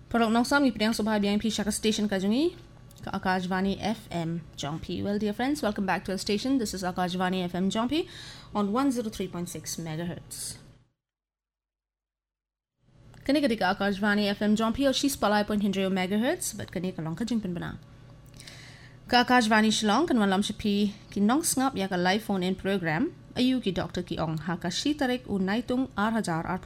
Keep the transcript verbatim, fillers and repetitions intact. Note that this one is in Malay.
Product nong sami pidang subha biang pi shaka station kajungi ka Akashvani F M Jompi. Well, dear friends, welcome back to our station. This is Akashvani F M Jompi on one oh three point six megahertz. Kani kadika Akashvani F M Jompi or she's palai point hundred megahertz, but kani kalong ka jingpin bana. Ka Akashvani Shillong kan walam shapi ki nong snap ya ka live phone in program ayu ki doctor ki ong ha ka shitarik u naitung eight thousand eight